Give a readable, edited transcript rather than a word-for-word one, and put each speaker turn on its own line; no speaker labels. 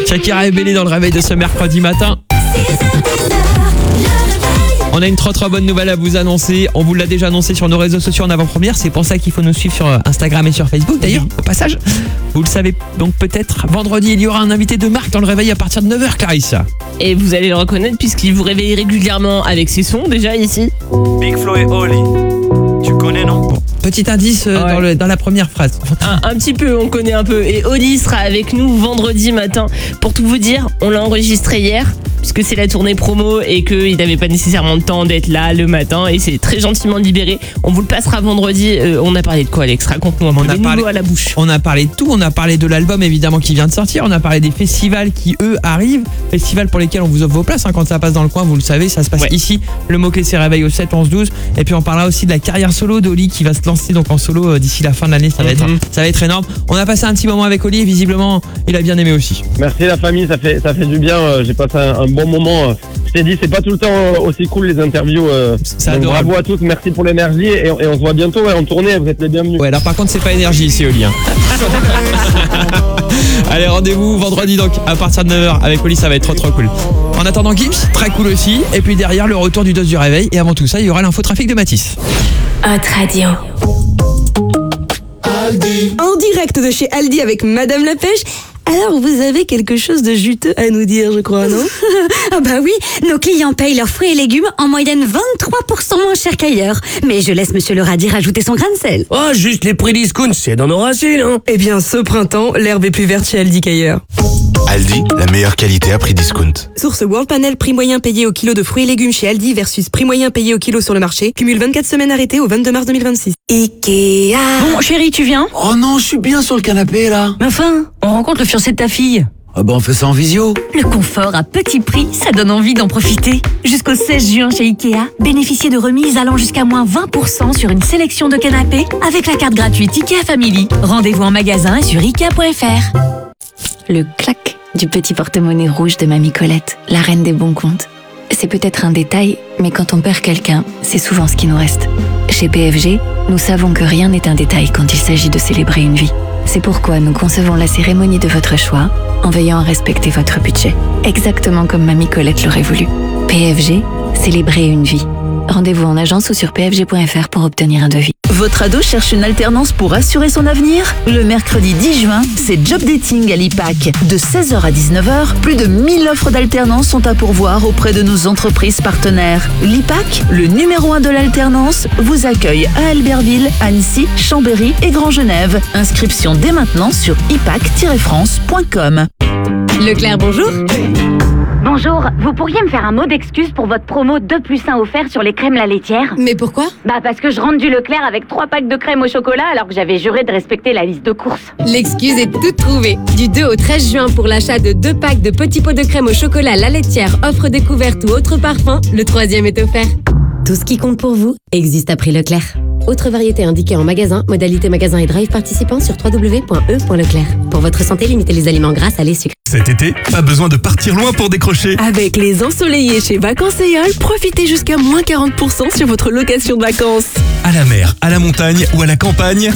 Shakira et Bélé dans le réveil de ce mercredi matin. On a une trop bonne nouvelle à vous annoncer. On vous l'a déjà annoncé sur nos réseaux sociaux en avant-première. C'est pour ça qu'il faut nous suivre sur Instagram et sur Facebook d'ailleurs, au passage. Vous le savez donc peut-être, vendredi, il y aura un invité de marque dans le réveil à partir de 9h, Clarissa.
Et vous allez le reconnaître puisqu'il vous réveille régulièrement avec ses sons déjà ici.
Big Flo et Oli. Tu connais, non?
Bon, petit indice dans la première phrase.
Un petit peu, on connaît un peu. Et Oli sera avec nous vendredi matin. Pour tout vous dire, on l'a enregistré hier, puisque c'est la tournée promo et qu'il n'avait pas nécessairement le temps d'être là le matin. Et c'est très gentiment libéré. On vous le passera vendredi. On a parlé de quoi, Alex? Raconte-nous un peu. Des nouveaux à la bouche.
On a parlé de tout. On a parlé de l'album évidemment qui vient de sortir. On a parlé des festivals qui eux arrivent. Festivals pour lesquels on vous offre vos places. Quand ça passe dans le coin, vous le savez, ça se passe ici. Le Moquet s'est réveillé au 7, 11, 12. Et puis on parlera aussi de la carrière solo d'Oli qui va se lancer donc en solo d'ici la fin de l'année. Ça va être énorme. On a passé un petit moment avec Oli et visiblement il a bien aimé aussi.
Merci la famille, ça fait du bien. J'ai passé un bon moment. Je t'ai dit, c'est pas tout le temps aussi cool les interviews. Donc bravo à tous, merci pour l'énergie et on se voit bientôt en tournée. Vous êtes les bienvenus.
Ouais, alors par contre c'est pas énergie ici Oli. Allez, rendez-vous vendredi donc à partir de 9h avec Oli, ça va être trop cool. En attendant Gims, très cool aussi. Et puis derrière le retour du dos du réveil. Et avant tout ça, il y aura l'infotrafic de Mathis.
Hot Radio.
En direct de chez Aldi avec Madame la Pêche. Alors, vous avez quelque chose de juteux à nous dire, je crois, non?
Ah bah oui, nos clients payent leurs fruits et légumes en moyenne 23% moins cher qu'ailleurs. Mais je laisse Monsieur le radis rajouter son grain de sel.
Oh, juste les prix discount, c'est dans nos racines, hein.
Eh bien, ce printemps, l'herbe est plus verte chez Aldi qu'ailleurs.
Aldi, la meilleure qualité à prix discount.
Source World Panel, prix moyen payé au kilo de fruits et légumes chez Aldi versus prix moyen payé au kilo sur le marché. Cumule 24 semaines arrêtées au 22 mars 2026.
Ikea. Bon, chérie, tu viens?
Oh non, je suis bien sur le canapé, là.
Mais enfin, on rencontre le fiancé de ta fille.
Ah bah on fait ça en visio.
Le confort à petit prix, ça donne envie d'en profiter. Jusqu'au 16 juin chez Ikea, bénéficiez de remises allant jusqu'à moins 20% sur une sélection de canapés avec la carte gratuite Ikea Family. Rendez-vous en magasin et sur Ikea.fr. Le clac du petit porte-monnaie rouge de Mamie Colette, la reine des bons comptes. C'est peut-être un détail, mais quand on perd quelqu'un, c'est souvent ce qui nous reste. Chez PFG, nous savons que rien n'est un détail quand il s'agit de célébrer une vie. C'est pourquoi nous concevons la cérémonie de votre choix en veillant à respecter votre budget, exactement comme Mamie Colette l'aurait voulu. PFG, célébrer une vie. Rendez-vous en agence ou sur pfg.fr pour obtenir un devis.
Votre ado cherche une alternance pour assurer son avenir? Le mercredi 10 juin, c'est Job Dating à l'IPAC. De 16h à 19h, plus de 1000 offres d'alternance sont à pourvoir auprès de nos entreprises partenaires. L'IPAC, le numéro 1 de l'alternance, vous accueille à Albertville, Annecy, Chambéry et Grand Genève. Inscription dès maintenant sur ipac-france.com.
Leclerc, bonjour.
Bonjour, vous pourriez me faire un mot d'excuse pour votre promo 2 plus 1 offert sur les crèmes La Laitière?
Mais pourquoi?
Bah parce que je rentre du Leclerc avec 3 packs de crème au chocolat alors que j'avais juré de respecter la liste de courses.
L'excuse est toute trouvée. Du 2 au 13 juin pour l'achat de 2 packs de petits pots de crème au chocolat La Laitière, offre découverte ou autre parfum, le 3e est offert. Tout ce qui compte pour vous existe à prix Leclerc. Autre variété indiquée en magasin, modalité magasin et drive participant sur www.e.leclerc. Pour votre santé, limitez les aliments gras, salés, sucrés.
Cet été, pas besoin de partir loin pour décrocher.
Avec les ensoleillés chez Vacances Aeol, profitez jusqu'à moins 40% sur votre location de vacances.
À la mer, à la montagne ou à la campagne,